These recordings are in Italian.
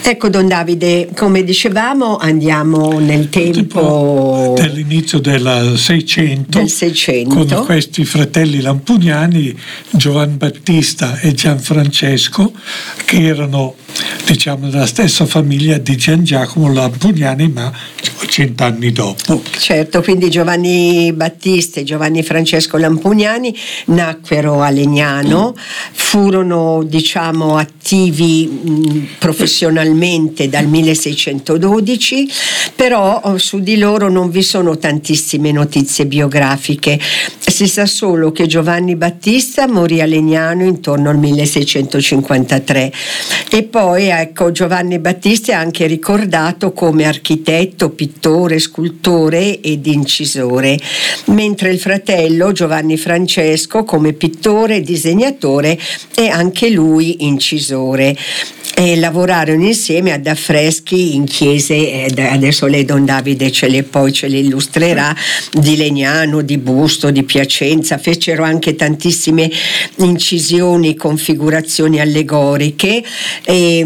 Ecco, Don Davide, come dicevamo, andiamo nel tempo dell'inizio del 600, con questi fratelli Lampugnani, Giovan Battista e Gianfrancesco, che erano, diciamo, della stessa famiglia di Gian Giacomo Lampugnani, ma 100 anni dopo. Certo, quindi Giovanni Battista e Giovanni Francesco Lampugnani nacquero a Legnano, furono, diciamo, attivi professionalmente dal 1612, però su di loro non vi sono tantissime notizie biografiche. Si sa solo che Giovanni Battista morì a Legnano intorno al 1653 e poi, ecco, Giovanni Battista è anche ricordato come architetto, pittore, scultore ed incisore, mentre il fratello Giovanni Francesco come pittore, disegnatore e anche lui incisore. E lavorarono insieme ad affreschi in chiese, adesso lei Don Davide ce le illustrerà, di Legnano, di Busto, di Piacenza. Fecero anche tantissime incisioni, configurazioni allegoriche e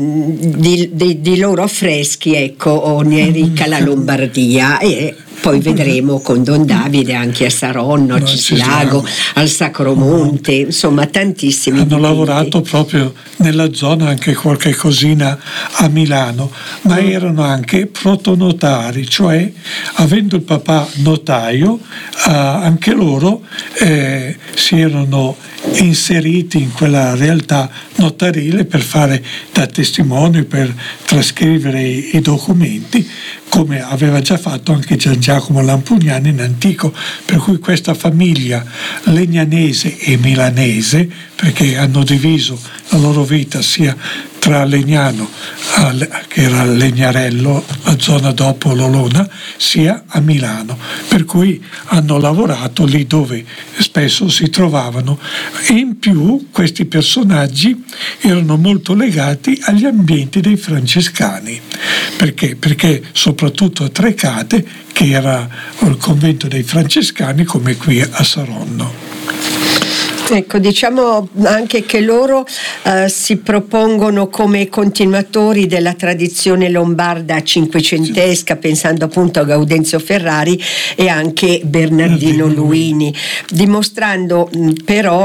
di loro affreschi, ecco, ne è ricca la Lombardia, e poi vedremo con Don Davide anche a Saronno, a Cislago, al Sacromonte, insomma tantissimi. Hanno lavorato proprio nella zona, anche qualche cosina a Milano, ma erano anche protonotari, cioè avendo il papà notaio, anche loro si erano inseriti in quella realtà notarile per fare da testimoni, per trascrivere i documenti, come aveva già fatto anche Gian Giacomo Lampugnani in antico, per cui questa famiglia legnanese e milanese, perché hanno diviso la loro vita sia tra Legnano, che era Legnarello, la zona dopo l'Olona, sia a Milano, per cui hanno lavorato lì dove spesso si trovavano. E in più questi personaggi erano molto legati agli ambienti dei francescani. Perché? Perché soprattutto a Trecate, che era il convento dei francescani, come qui a Saronno. Ecco, diciamo anche che loro si propongono come continuatori della tradizione lombarda cinquecentesca, pensando appunto a Gaudenzio Ferrari e anche Bernardino Luini, dimostrando però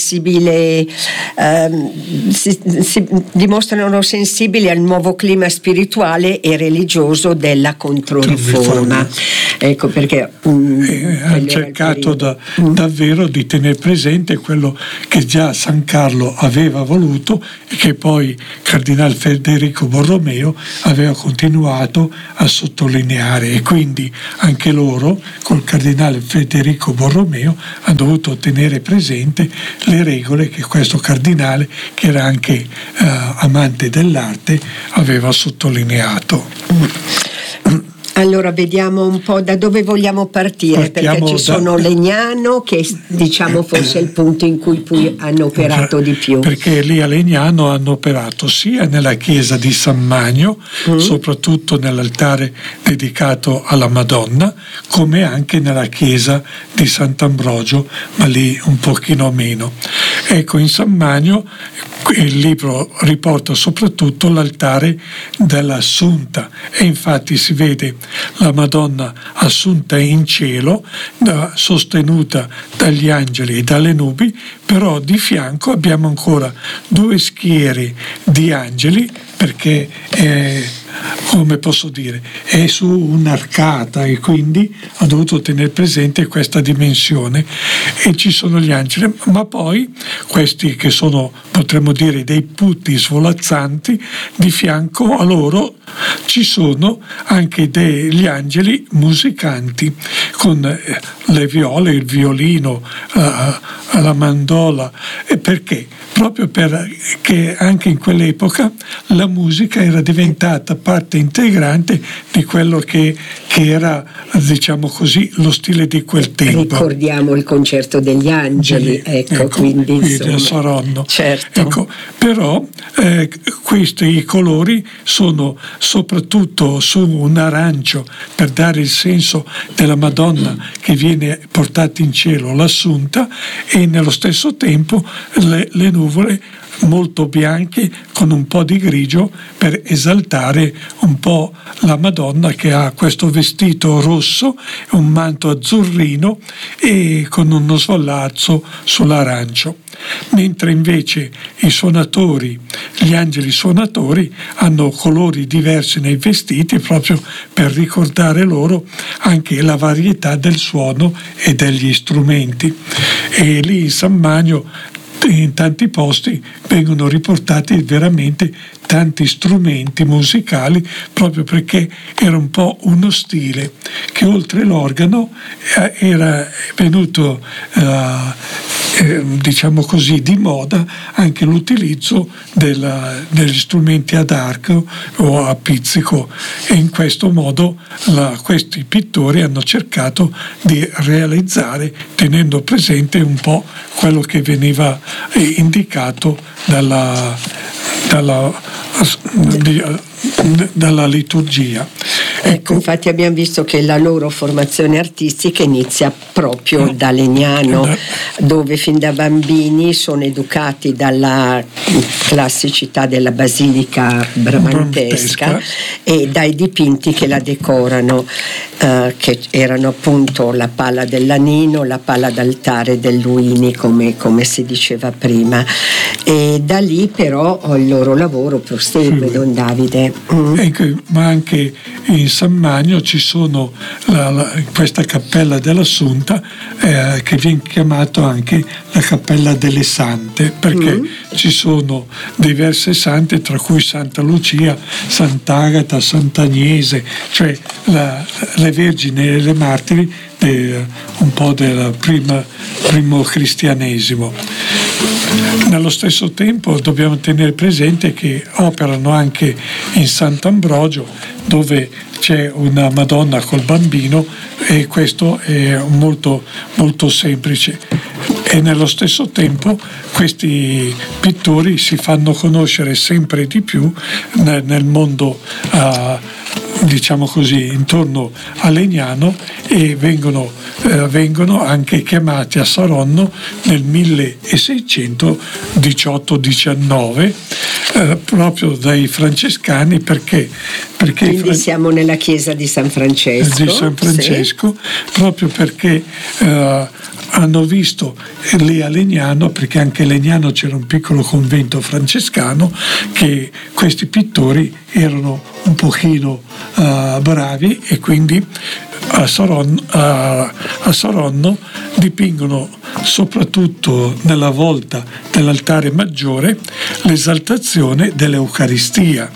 dimostrano sensibili al nuovo clima spirituale e religioso della Controriforma. Ecco perché hanno cercato davvero di tenere presente quello che già San Carlo aveva voluto e che poi Cardinal Federico Borromeo aveva continuato a sottolineare, e quindi anche loro col Cardinale Federico Borromeo hanno dovuto tenere presente le regole che questo cardinale, che era anche amante dell'arte, aveva sottolineato. Allora vediamo un po' da dove vogliamo partire, perché ci sono Legnano, che diciamo forse è il punto in cui poi hanno operato di più. Perché lì a Legnano hanno operato sia nella chiesa di San Magno, soprattutto nell'altare dedicato alla Madonna, come anche nella chiesa di Sant'Ambrogio, ma lì un pochino meno. Ecco, in San Magno il libro riporta soprattutto l'altare dell'Assunta, e infatti si vede la Madonna assunta in cielo, sostenuta dagli angeli e dalle nubi, però di fianco abbiamo ancora due schiere di angeli, perché come posso dire, è su un'arcata, e quindi ha dovuto tenere presente questa dimensione, e ci sono gli angeli, ma poi questi che sono, potremmo dire, dei putti svolazzanti, di fianco a loro ci sono anche degli angeli musicanti con le viole, il violino, la mandola. E perché? Proprio perché anche in quell'epoca la musica era diventata parte integrante di quello che era, diciamo così, lo stile di quel tempo. Ricordiamo il concerto degli angeli, ecco quindi insomma, a Saronno. Certo. Ecco, però questi colori sono soprattutto su un arancio, per dare il senso della Madonna che viene portata in cielo, l'Assunta, e nello stesso tempo le nuvole molto bianche con un po' di grigio per esaltare un po' la Madonna, che ha questo vestito rosso, un manto azzurrino e con uno svolazzo sull'arancio. Mentre invece gli angeli suonatori hanno colori diversi nei vestiti, proprio per ricordare loro anche la varietà del suono e degli strumenti. E lì in San Magno in tanti posti vengono riportati veramente tanti strumenti musicali, proprio perché era un po' uno stile che oltre l'organo era venuto diciamo così di moda anche l'utilizzo degli strumenti ad arco o a pizzico, e in questo modo questi pittori hanno cercato di realizzare, tenendo presente un po' quello che veniva indicato dalla liturgia. Ecco, infatti abbiamo visto che la loro formazione artistica inizia proprio da Legnano, dove fin da bambini sono educati dalla classicità della basilica bramantesca e dai dipinti che la decorano, che erano appunto la pala dell'Anino, la pala d'altare del Luini, come si diceva prima, e da lì però il loro lavoro prosegue, Don Davide. Ma anche in San Magno ci sono questa cappella dell'Assunta che viene chiamata anche la cappella delle Sante, perché ci sono diverse sante, tra cui Santa Lucia, Sant'Agata, Sant'Agnese, cioè le vergini e le martiri un po' del primo cristianesimo. Nello stesso tempo dobbiamo tenere presente che operano anche in Sant'Ambrogio, dove c'è una Madonna col bambino, e questo è molto, molto semplice. E nello stesso tempo questi pittori si fanno conoscere sempre di più nel mondo diciamo così intorno a Legnano, e vengono anche chiamati a Saronno nel 1618-19 proprio dai francescani, perché quindi siamo nella chiesa di San Francesco, sì. Proprio perché hanno visto lì a Legnano, perché anche a Legnano c'era un piccolo convento francescano, che questi pittori erano un pochino bravi, e quindi a Saronno dipingono soprattutto nella volta dell'altare maggiore l'esaltazione dell'Eucaristia.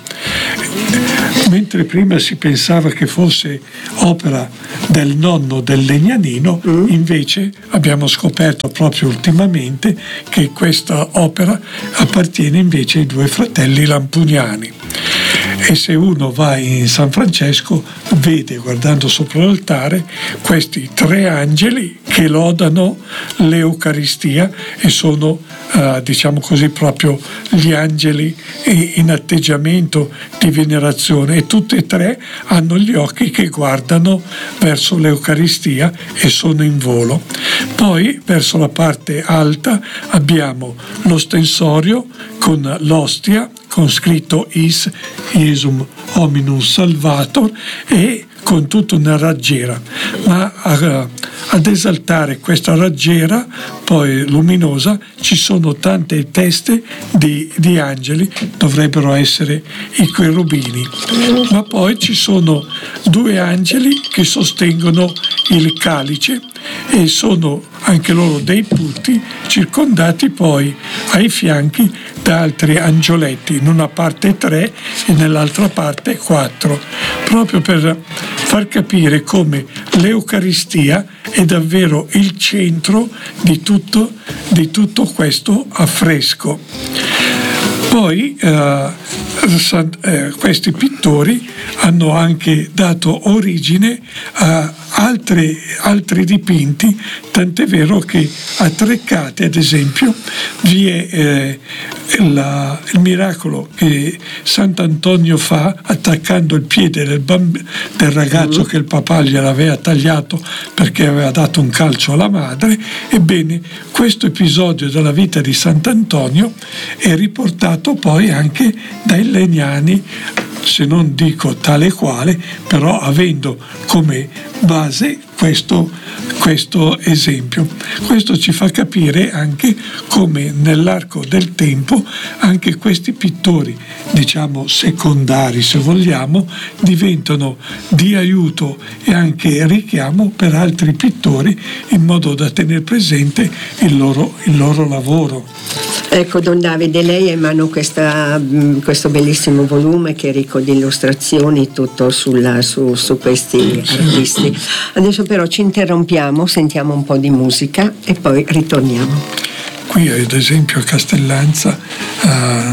Mentre prima si pensava che fosse opera del nonno del Legnanino, invece abbiamo scoperto proprio ultimamente che questa opera appartiene invece ai due fratelli Lampugnani. E se uno va in San Francesco vede, guardando sopra l'altare, questi tre angeli che lodano l'Eucaristia, e sono diciamo così proprio gli angeli in atteggiamento di venerazione, e tutti e tre hanno gli occhi che guardano verso l'Eucaristia e sono in volo. Poi verso la parte alta abbiamo l'ostensorio con l'ostia con scritto Is Iesum Hominum Salvator, e con tutta una raggiera, ma ad esaltare questa raggiera poi luminosa ci sono tante teste di angeli, dovrebbero essere i cherubini, ma poi ci sono due angeli che sostengono il calice, e sono anche loro dei putti, circondati poi ai fianchi da altri angioletti, in una parte 3 e nell'altra parte 4, proprio per far capire come l'Eucaristia è davvero il centro di tutto questo affresco. Poi questi pittori hanno anche dato origine altri dipinti, tant'è vero che a Treccate, ad esempio, vi è il miracolo che Sant'Antonio fa attaccando il piede del ragazzo che il papà gliel'aveva tagliato perché aveva dato un calcio alla madre. Ebbene, questo episodio della vita di Sant'Antonio è riportato poi anche dai Legnani, se non dico tale quale, però avendo come base questo esempio. Questo ci fa capire anche come nell'arco del tempo anche questi pittori, diciamo secondari se vogliamo, diventano di aiuto e anche richiamo per altri pittori, in modo da tenere presente il loro lavoro. Ecco, Don Davide, lei ha in mano questo bellissimo volume che è ricco di illustrazioni, tutto su questi artisti. Adesso però ci interrompiamo, sentiamo un po' di musica e poi ritorniamo. Qui ad esempio a Castellanza